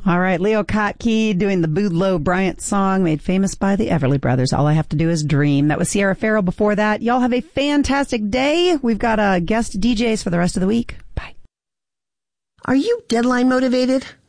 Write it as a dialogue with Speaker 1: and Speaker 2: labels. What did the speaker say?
Speaker 1: All right, Leo Kottke doing the Boudleaux Bryant song made famous by the Everly Brothers. All I Have to Do Is Dream. That was Sierra Farrell before that. Y'all have a fantastic day. We've got guest DJs for the rest of the week. Bye.
Speaker 2: Are you deadline motivated?